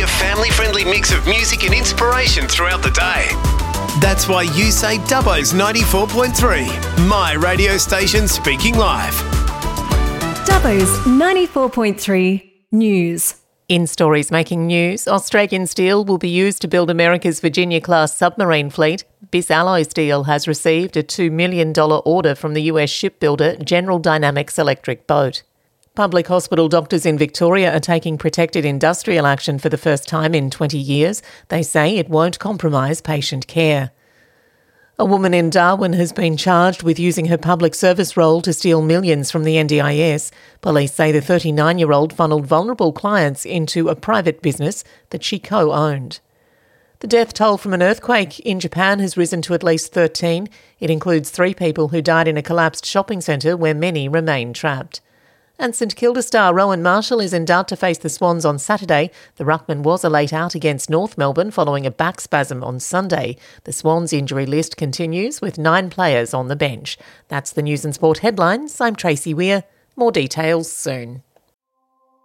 A family-friendly mix of music and inspiration throughout the day. That's why you say Dubbo's 94.3, my radio station speaking live. Dubbo's 94.3 News. In stories making news, Australian steel will be used to build America's Virginia-class submarine fleet. Biss Alloy Steel has received a $2 million order from the US shipbuilder General Dynamics Electric Boat. Public hospital doctors in Victoria are taking protected industrial action for the first time in 20 years. They say it won't compromise patient care. A woman in Darwin has been charged with using her public service role to steal millions from the NDIS. Police say the 39-year-old funnelled vulnerable clients into a private business that she co-owned. The death toll from an earthquake in Japan has risen to at least 13. It includes 3 people who died in a collapsed shopping centre where many remain trapped. And St Kilda star Rowan Marshall is in doubt to face the Swans on Saturday. The ruckman was a late out against North Melbourne following a back spasm on Sunday. The Swans injury list continues with 9 players on the bench. That's the News and Sport headlines. I'm Tracy Weir. More details soon.